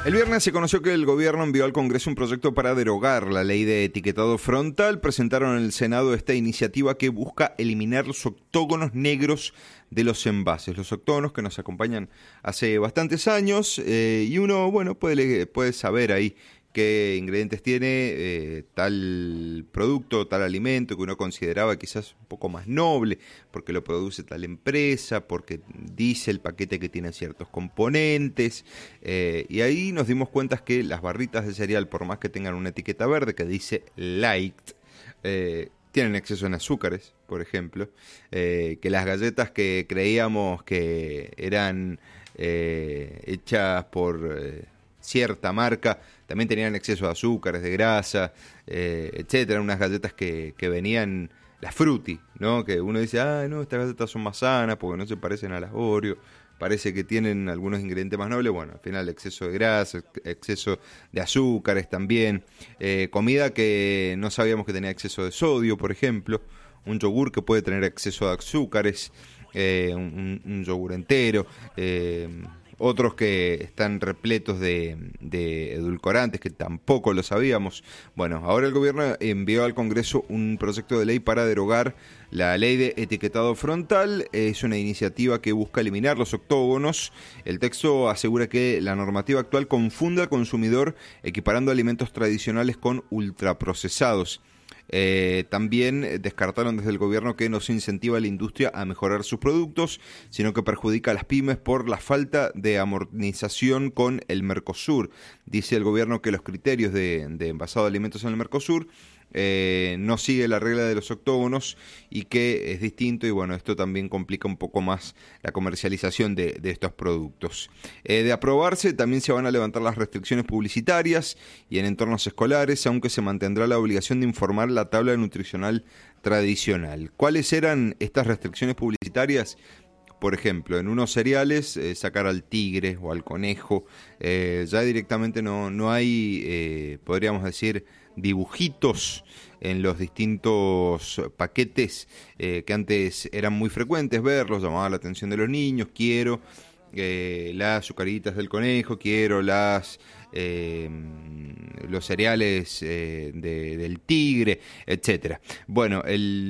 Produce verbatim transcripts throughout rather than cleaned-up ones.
El viernes se conoció que el gobierno envió al Congreso un proyecto para derogar la ley de etiquetado frontal. Presentaron en el Senado esta iniciativa que busca eliminar los octógonos negros de los envases. Los octógonos que nos acompañan hace bastantes años eh, y uno, bueno, puede, puede saber ahí qué ingredientes tiene eh, tal producto, tal alimento que uno consideraba quizás un poco más noble, porque lo produce tal empresa, porque dice el paquete que tiene ciertos componentes, eh, y ahí nos dimos cuenta que las barritas de cereal, por más que tengan una etiqueta verde que dice light, eh, tienen exceso en azúcares, por ejemplo, eh, que las galletas que creíamos que eran eh, hechas por eh, cierta marca también tenían exceso de azúcares, de grasa, eh, etcétera. Unas galletas que, que venían, las Fruity, ¿no? Que uno dice, ah, no, estas galletas son más sanas porque no se parecen a las Oreo, parece que tienen algunos ingredientes más nobles. Bueno, al final exceso de grasa, exceso de azúcares también, eh, comida que no sabíamos que tenía exceso de sodio, por ejemplo, un yogur que puede tener exceso de azúcares, eh, un, un yogur entero, eh, otros que están repletos de, de edulcorantes, que tampoco lo sabíamos. Bueno, ahora el gobierno envió al Congreso un proyecto de ley para derogar la ley de etiquetado frontal. Es una iniciativa que busca eliminar los octógonos. El texto asegura que la normativa actual confunde al consumidor equiparando alimentos tradicionales con ultraprocesados. Eh, también descartaron desde el gobierno que no se incentiva a la industria a mejorar sus productos, sino que perjudica a las pymes por la falta de armonización con el Mercosur. Dice el gobierno que los criterios de, de envasado de alimentos en el Mercosur Eh, no sigue la regla de los octógonos y que es distinto, y bueno, esto también complica un poco más la comercialización de, de estos productos. Eh, de aprobarse, también se van a levantar las restricciones publicitarias y en entornos escolares, aunque se mantendrá la obligación de informar la tabla nutricional tradicional. ¿Cuáles eran estas restricciones publicitarias? Por ejemplo, en unos cereales, eh, sacar al tigre o al conejo, eh, ya directamente no, no hay, eh, podríamos decir, dibujitos en los distintos paquetes eh, que antes eran muy frecuentes verlos, llamaba la atención de los niños. Quiero eh, las azucaritas del conejo, quiero las eh, los cereales eh, de, del tigre, etcétera. Bueno,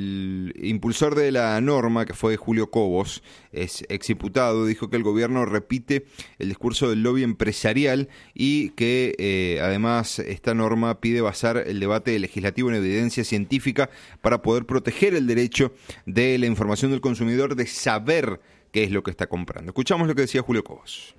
el impulsor de la norma, que fue Julio Cobos, es exdiputado, dijo que el gobierno repite el discurso del lobby empresarial y que eh, además esta norma pide basar el debate legislativo en evidencia científica para poder proteger el derecho de la información del consumidor, de saber qué es lo que está comprando. Escuchamos lo que decía Julio Cobos.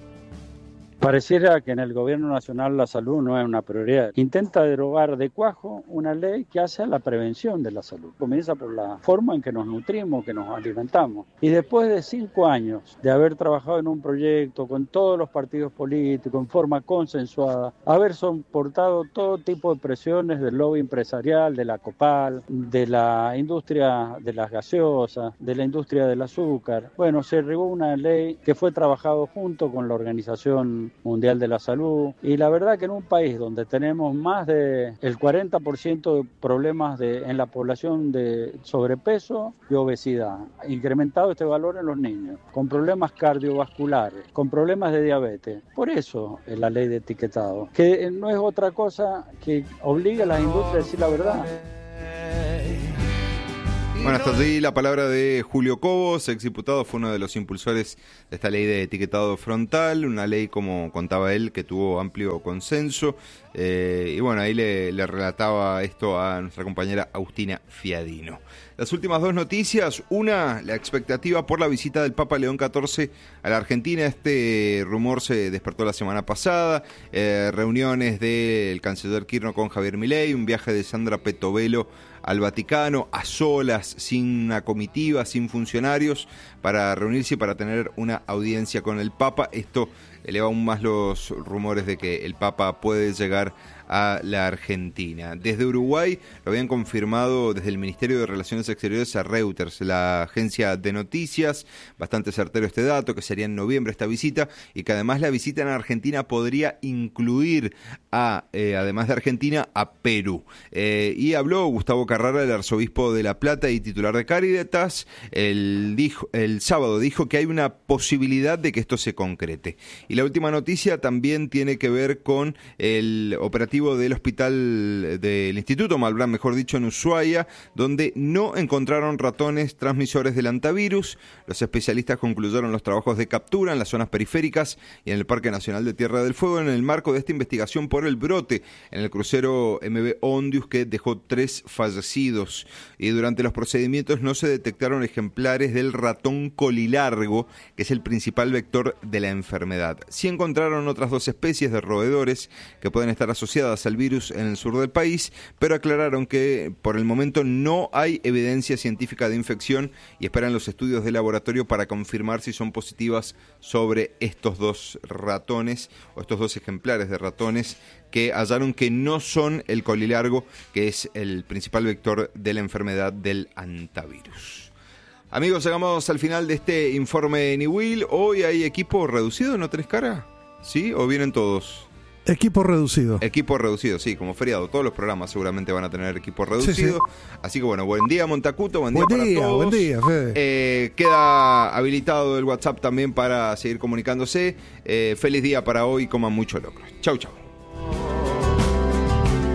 Pareciera que en el gobierno nacional la salud no es una prioridad. Intenta derogar de cuajo una ley que hace a la prevención de la salud. Comienza por la forma en que nos nutrimos, que nos alimentamos. Y después de cinco años de haber trabajado en un proyecto con todos los partidos políticos, en forma consensuada, haber soportado todo tipo de presiones del lobby empresarial, de la COPAL, de la industria de las gaseosas, de la industria del azúcar, bueno, se regó una ley que fue trabajado junto con la Organización Mundial de la Salud, y la verdad que en un país donde tenemos más de el cuarenta por ciento de problemas de, en la población de sobrepeso y obesidad, incrementado este valor en los niños, con problemas cardiovasculares, con problemas de diabetes, por eso es la ley de etiquetado, que no es otra cosa que obliga a las industrias a decir la verdad. Bueno, hasta allí la palabra de Julio Cobos, exdiputado, fue uno de los impulsores de esta ley de etiquetado frontal, una ley, como contaba él, que tuvo amplio consenso, eh, y bueno, ahí le, le relataba esto a nuestra compañera Agustina Fiadino. Las últimas dos noticias: una, la expectativa por la visita del Papa León catorce a la Argentina. Este rumor se despertó la semana pasada, eh, reuniones del canciller Kirchner con Javier Milei, un viaje de Sandra Petovelo al Vaticano, a solas, sin una comitiva, sin funcionarios, para reunirse y para tener una audiencia con el Papa. Esto eleva aún más los rumores de que el Papa puede llegar a la Argentina. Desde Uruguay lo habían confirmado desde el Ministerio de Relaciones Exteriores a Reuters, la agencia de noticias, bastante certero este dato, que sería en noviembre esta visita, y que además la visita en Argentina podría incluir a, eh, además de Argentina, a Perú. Eh, y habló Gustavo Carrara, el arzobispo de La Plata y titular de Cáritas, el, dijo, el sábado dijo que hay una posibilidad de que esto se concrete. Y la última noticia también tiene que ver con el operativo del hospital del Instituto Malbrán, mejor dicho, en Ushuaia, donde no encontraron ratones transmisores del hantavirus. Los especialistas concluyeron los trabajos de captura en las zonas periféricas y en el Parque Nacional de Tierra del Fuego en el marco de esta investigación por el brote en el crucero M V Ondius, que dejó tres fallecidos. Y durante los procedimientos no se detectaron ejemplares del ratón colilargo, que es el principal vector de la enfermedad. Sí encontraron otras dos especies de roedores que pueden estar asociadas al virus en el sur del país, pero aclararon que por el momento no hay evidencia científica de infección y esperan los estudios de laboratorio para confirmar si son positivas sobre estos dos ratones o estos dos ejemplares de ratones que hallaron que no son el colilargo, que es el principal vector de la enfermedad del hantavirus. Amigos, llegamos al final de este informe Niwil. Hoy hay equipo reducido, ¿no tenés cara? ¿Sí? ¿O vienen todos? Equipo reducido. Equipo reducido, sí, como feriado. Todos los programas seguramente van a tener equipo reducido. Sí, sí. Así que bueno, buen día Montacuto, buen día buen para día, todos. Buen día, Fede. Eh, queda habilitado el WhatsApp también para seguir comunicándose. Eh, feliz día para hoy, coman mucho locro. Chau, chau.